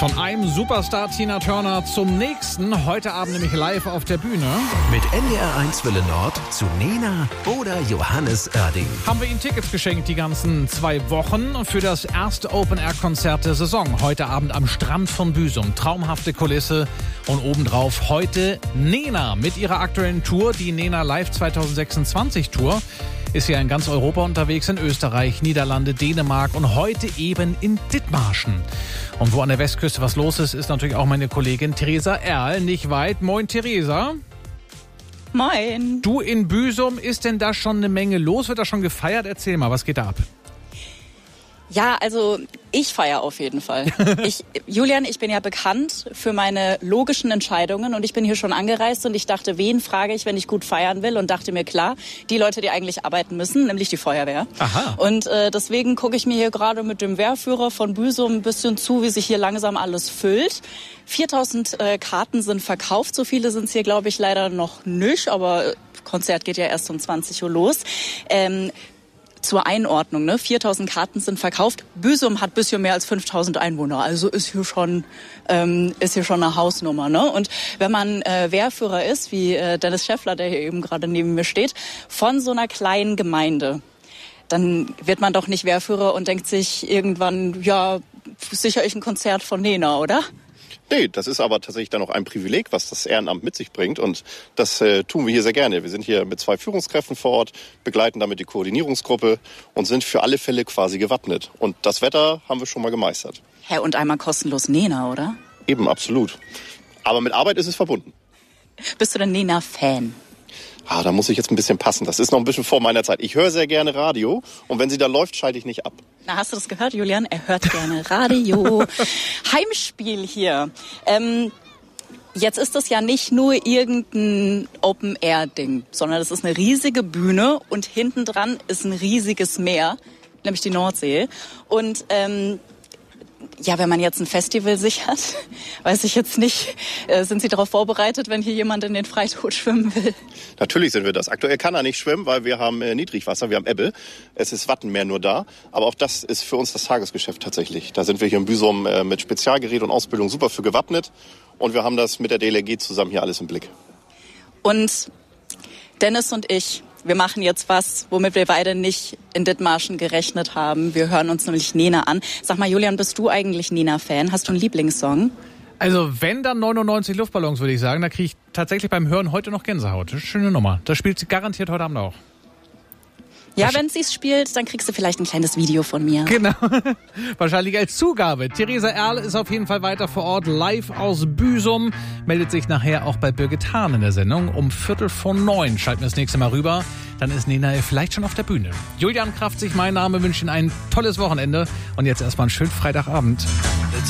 Von einem Superstar Tina Turner zum nächsten. Heute Abend nämlich live auf der Bühne. Mit NDR1 Welle Nord zu Nena oder Johannes Oerding. Haben wir Ihnen Tickets geschenkt die ganzen 2 Wochen für das erste Open-Air-Konzert der Saison. Heute Abend am Strand von Büsum. Traumhafte Kulisse und obendrauf heute Nena mit ihrer aktuellen Tour. Die Nena Live 2026 Tour ist hier in ganz Europa unterwegs, in Österreich, Niederlande, Dänemark und heute eben in Dithmarschen. Und wo an der Westküste was los ist, ist natürlich auch meine Kollegin Theresa Erl, nicht weit. Moin Theresa. Moin. Du in Büsum, ist denn da schon eine Menge los? Wird da schon gefeiert? Erzähl mal, was geht da ab? Ja, also ich feiere auf jeden Fall. Julian, ich bin ja bekannt für meine logischen Entscheidungen und ich bin hier schon angereist und ich dachte, wen frage ich, wenn ich gut feiern will, und dachte mir, klar, die Leute, die eigentlich arbeiten müssen, nämlich die Feuerwehr. Aha. Und deswegen gucke ich mir hier gerade mit dem Wehrführer von Büsum ein bisschen zu, wie sich hier langsam alles füllt. 4000 Karten sind verkauft, so viele sind es hier, glaube ich, leider noch nicht, aber Konzert geht ja erst um 20 Uhr los. Zur Einordnung, 4.000 Karten sind verkauft. Büsum hat ein bisschen mehr als 5.000 Einwohner, also ist hier schon eine Hausnummer. Ne? Und wenn man Wehrführer ist, wie Dennis Schäffler, der hier eben gerade neben mir steht, von so einer kleinen Gemeinde, dann wird man doch nicht Wehrführer und denkt sich irgendwann, ja, sicher ich ein Konzert von Nena, oder? Nee, das ist aber tatsächlich dann auch ein Privileg, was das Ehrenamt mit sich bringt. Und das tun wir hier sehr gerne. Wir sind hier mit 2 Führungskräften vor Ort, begleiten damit die Koordinierungsgruppe und sind für alle Fälle quasi gewappnet. Und das Wetter haben wir schon mal gemeistert. Hä, und einmal kostenlos Nena, oder? Eben, absolut. Aber mit Arbeit ist es verbunden. Bist du denn Nena-Fan? Da muss ich jetzt ein bisschen passen. Das ist noch ein bisschen vor meiner Zeit. Ich höre sehr gerne Radio und wenn sie da läuft, schalte ich nicht ab. Na, hast du das gehört, Julian? Er hört gerne Radio. Heimspiel hier. Jetzt ist das ja nicht nur irgendein Open-Air-Ding, sondern das ist eine riesige Bühne und hinten dran ist ein riesiges Meer, nämlich die Nordsee. Und ja, wenn man jetzt ein Festival sichert, weiß ich jetzt nicht, sind Sie darauf vorbereitet, wenn hier jemand in den Freitod schwimmen will? Natürlich sind wir das. Aktuell kann er nicht schwimmen, weil wir haben Niedrigwasser, wir haben Ebbe. Es ist Wattenmeer nur da. Aber auch das ist für uns das Tagesgeschäft tatsächlich. Da sind wir hier in Büsum mit Spezialgerät und Ausbildung super für gewappnet. Und wir haben das mit der DLRG zusammen hier alles im Blick. Und Dennis und ich, wir machen jetzt was, womit wir beide nicht in Dithmarschen gerechnet haben. Wir hören uns nämlich Nena an. Sag mal, Julian, bist du eigentlich Nena-Fan? Hast du einen Lieblingssong? Also wenn, dann 99 Luftballons, würde ich sagen. Da kriege ich tatsächlich beim Hören heute noch Gänsehaut. Das ist eine schöne Nummer. Das spielt sie garantiert heute Abend auch. Ja, wenn sie es spielt, dann kriegst du vielleicht ein kleines Video von mir. Genau. Wahrscheinlich als Zugabe. Theresa Erl ist auf jeden Fall weiter vor Ort, live aus Büsum. Meldet sich nachher auch bei Birgit Hahn in der Sendung. Um 8:45 schalten wir das nächste Mal rüber. Dann ist Nena vielleicht schon auf der Bühne. Julian Kraftzig, mein Name, wünsche Ihnen ein tolles Wochenende. Und jetzt erstmal einen schönen Freitagabend.